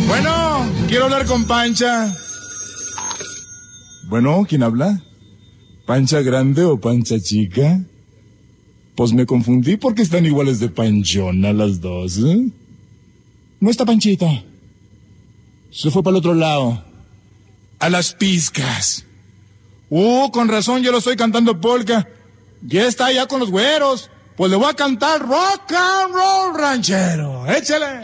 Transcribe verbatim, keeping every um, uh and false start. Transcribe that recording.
Bueno, quiero hablar con Pancha. Bueno, ¿quién habla? ¿Pancha grande o Pancha chica? Pues me confundí porque están iguales de panchona las dos, ¿eh? No está Panchita. Se fue para el otro lado. A las pizcas. Uh, con razón yo lo estoy cantando polka. Ya está allá con los güeros. Pues le voy a cantar rock and roll ranchero. Échale.